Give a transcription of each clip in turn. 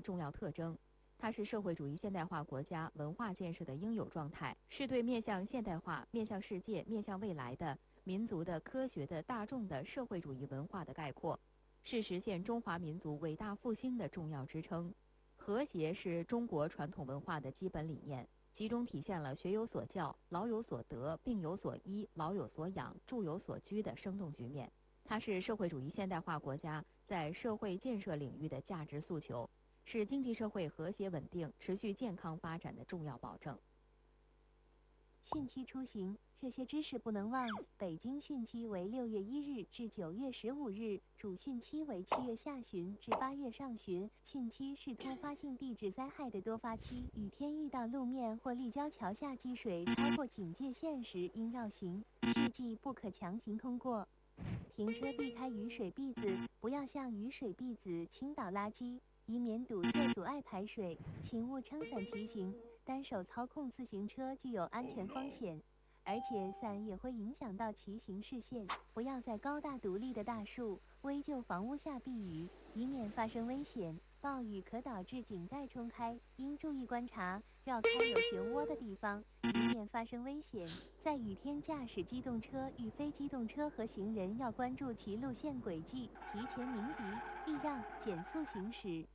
重要特征。它是社会主义现代化国家文化建设的应有状态，是对面向现代化、面向世界、面向未来的民族的、科学的、大众的社会主义文化的概括，是实现中华民族伟大复兴的重要支撑。和谐是中国传统文化的基本理念，其中体现了学有所教、老有所得、病有所医、老有所养、住有所居的生动局面。它是社会主义现代化国家在社会建设领域的价值诉求，是经济社会和谐稳定、持续健康发展的重要保证。 汛期出行，这些知识不能忘。北京汛期为6月1日至9月15日，主汛期为7月下旬至8月上旬。汛期是突发性地质灾害的多发期，雨天遇到路面或立交桥下积水超过警戒线时，应绕行，切记不可强行通过。停车避开雨水篦子，不要向雨水篦子倾倒垃圾，以免堵塞阻碍排水。请勿撑伞骑行，单手操控自行车具有安全风险，而且伞也会影响到骑行视线。不要在高大独立的大树、危旧房屋下避雨，以免发生危险。暴雨可导致井盖冲开，应注意观察，绕开有漩涡的地方，以免发生危险。在雨天驾驶机动车与非机动车和行人要关注其路线轨迹，提前鸣笛、避让、减速行驶。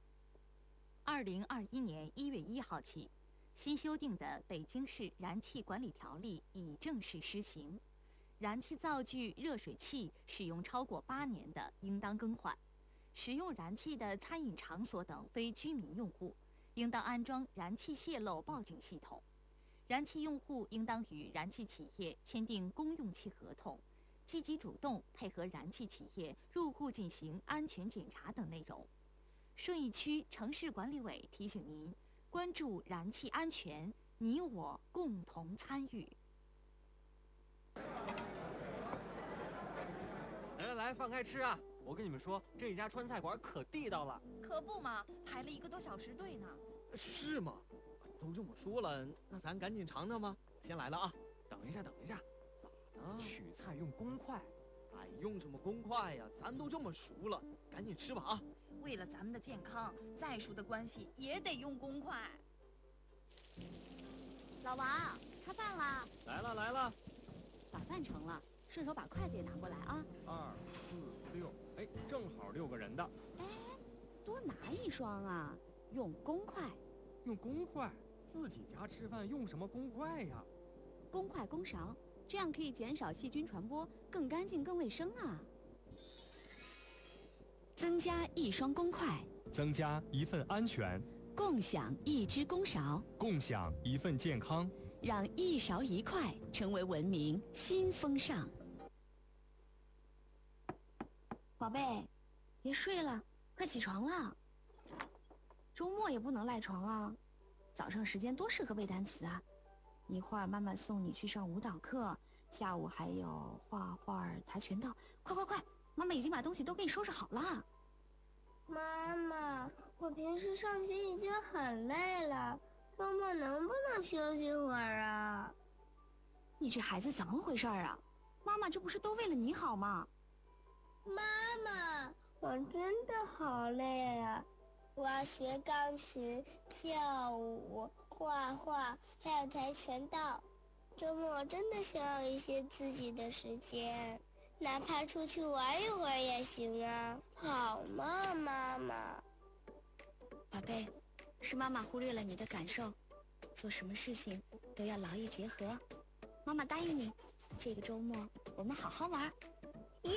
2021年1月1号起，新修订的《北京市燃气管理条例》已正式施行。燃气灶具、热水器使用超过8年的，应当更换；使用燃气的餐饮场所等非居民用户，应当安装燃气泄漏报警系统。燃气用户应当与燃气企业签订公用气合同，积极主动配合燃气企业入户进行安全检查等内容。顺义区城市管理委提醒您，关注燃气安全，你我共同参与。 来，放开吃啊！我跟你们说，这家川菜馆可地道了。 可不嘛，排了1个多小时队呢。 是吗？都这么说了，那咱赶紧尝尝吧。先来了啊！等一下，咋的？取菜用公筷？哎，用什么公筷呀？咱都这么熟了，赶紧吃吧啊！ 为了咱们的健康，再熟的关系也得用公筷。 老王，开饭啦！ 来了， 把饭盛了，顺手把筷子也拿过来啊。 2、4、6，哎，正好6个人的。 哎，多拿1双啊，用公筷。 用公筷？自己家吃饭用什么公筷呀？ 公筷公勺，这样可以减少细菌传播，更干净更卫生啊。增加1双公筷， 增加1份安全， 共享1只公勺， 共享1份健康， 让1勺1筷成为文明新风尚。 宝贝，别睡了，快起床了。周末也不能赖床啊，早上时间多适合背单词啊。一会儿妈妈送你去上舞蹈课，下午还有画画、跆拳道。快，妈妈已经把东西都给你收拾好了。 妈妈，我平时上学已经很累了，周末能不能休息会儿啊？ 你这孩子怎么回事啊？妈妈这不是都为了你好吗？ 妈妈，我真的好累啊！我要学钢琴、跳舞、画画，还有跆拳道。周末真的想要一些自己的时间，哪怕出去玩一会儿也行啊。好吗，妈妈？ 宝贝，是妈妈忽略了你的感受，做什么事情都要劳逸结合。妈妈答应你，这个周末我们好好玩。 耶！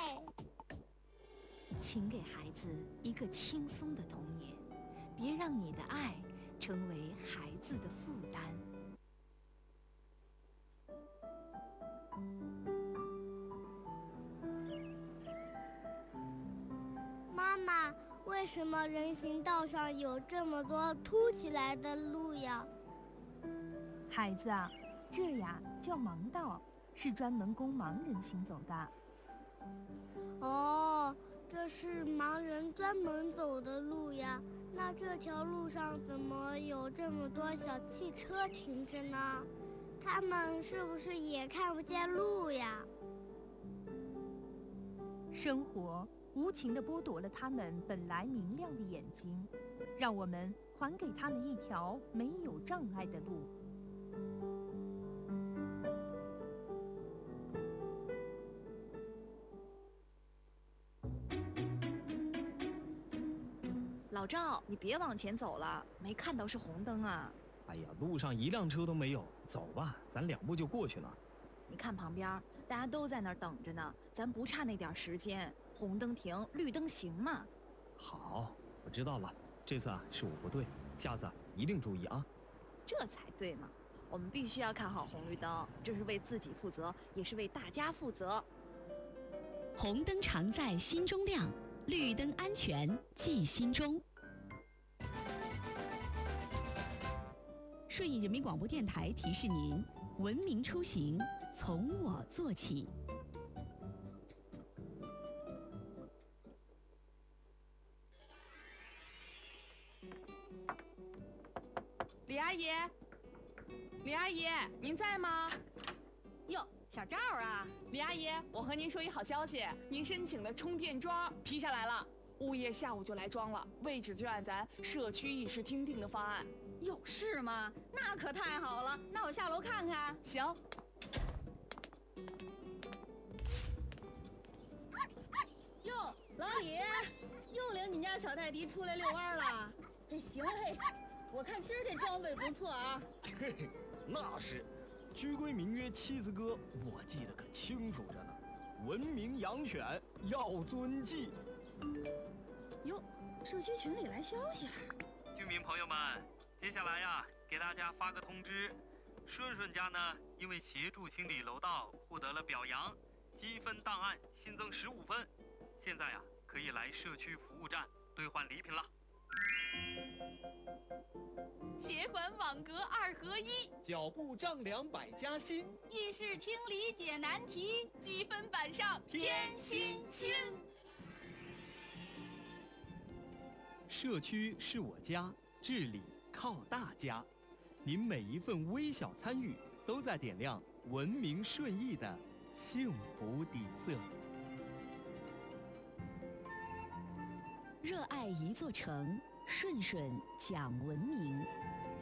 请给孩子一个轻松的童年，别让你的爱成为孩子的负担。 妈妈，为什么人行道上有这么多凸起来的路呀？ 孩子啊，这呀叫盲道，是专门供盲人行走的。 哦，这是盲人专门走的路呀。那这条路上怎么有这么多小汽车停着呢？他们是不是也看不见路呀？ 生活无情地剥夺了他们本来明亮的眼睛， 让我们还给他们一条没有障碍的路。 老赵，你别往前走了，没看到是红灯啊。 哎呀，路上一辆车都没有，走吧，咱2步就过去了。 你看旁边，大家都在那儿等着呢，咱不差那点时间，红灯停，绿灯行嘛。 好，我知道了，这次是我不对，下次一定注意啊。 这才对嘛，我们必须要看好红绿灯，这是为自己负责，也是为大家负责。 红灯常在心中亮，绿灯安全记心中。顺义人民广播电台提示您：文明出行从我做起。 李阿姨，李阿姨，您在吗？哟，小赵啊， 李阿姨，我和您说一好消息，您申请的充电桩批下来了，物业下午就来装了，位置就按咱社区议事厅定的方案。 有事吗？那可太好了，那我下楼看看。 行。 哟，老李，又领你家小泰迪出来遛弯了。嘿，行嘿，我看今儿这装备不错啊。 嘿，那是，居规名约妻子歌，我记得可清楚着呢。文明养犬要遵纪。 哟，社区群里来消息了。 居民朋友们，接下来呀，给大家发个通知，顺顺家呢，因为协助清理楼道获得了表扬，积分档案新增15分，现在呀，可以来社区服务站兑换礼品了。 协管网格2合1， 脚步丈量百家新， 议事厅理解难题， 积分板上添新星。 社区是我家，治理靠大家。您每一份微小参与，都在点亮文明顺义的幸福底色。 热爱一座城，顺顺讲文明。